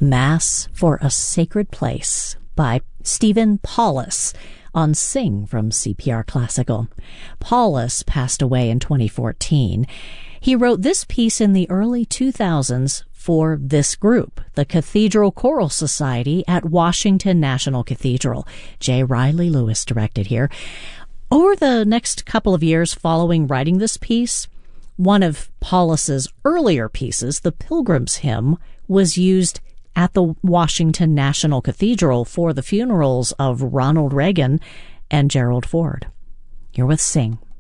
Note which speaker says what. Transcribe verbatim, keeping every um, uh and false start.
Speaker 1: Mass for a Sacred Place by Stephen Paulus on Sing from C P R Classical. Paulus passed away in twenty fourteen. He wrote this piece in the early two thousands for this group, the Cathedral Choral Society at Washington National Cathedral. J. Riley Lewis directed here. Over the next couple of years following writing this piece, one of Paulus's earlier pieces, the Pilgrim's Hymn, was used at the Washington National Cathedral for the funerals of Ronald Reagan and Gerald Ford. You're with Sing.